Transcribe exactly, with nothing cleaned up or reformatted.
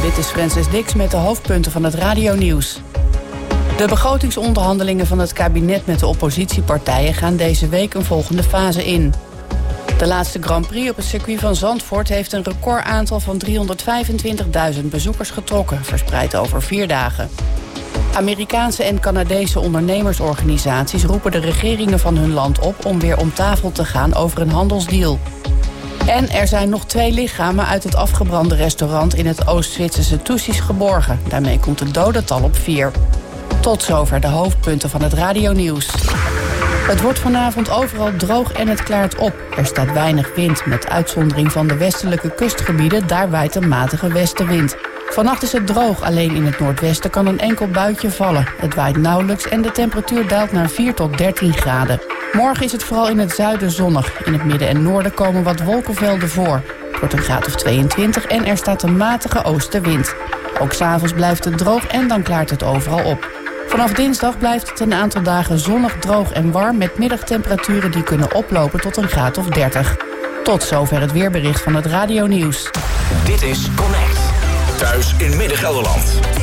Dit is Francis Dix met de hoofdpunten van het radionieuws. De begrotingsonderhandelingen van het kabinet met de oppositiepartijen gaan deze week een volgende fase in. De laatste Grand Prix op het circuit van Zandvoort heeft een recordaantal van driehonderdvijfentwintigduizend bezoekers getrokken, verspreid over vier dagen. Amerikaanse en Canadese ondernemersorganisaties roepen de regeringen van hun land op om weer om tafel te gaan over een handelsdeal. En er zijn nog twee lichamen uit het afgebrande restaurant in het Oost-Zwitserse Tussisch geborgen. Daarmee komt het dodental op vier. Tot zover de hoofdpunten van het radionieuws. Het wordt vanavond overal droog en het klaart op. Er staat weinig wind, met uitzondering van de westelijke kustgebieden. Daar waait een matige westenwind. Vannacht is het droog, alleen in het noordwesten kan een enkel buitje vallen. Het waait nauwelijks en de temperatuur daalt naar vier tot dertien graden. Morgen is het vooral in het zuiden zonnig. In het midden en noorden komen wat wolkenvelden voor. Het wordt een graad of tweeëntwintig en er staat een matige oostenwind. Ook 's avonds blijft het droog en dan klaart het overal op. Vanaf dinsdag blijft het een aantal dagen zonnig, droog en warm, met middagtemperaturen die kunnen oplopen tot een graad of dertig. Tot zover het weerbericht van het radionieuws. Dit is Connect. Thuis in Midden-Gelderland.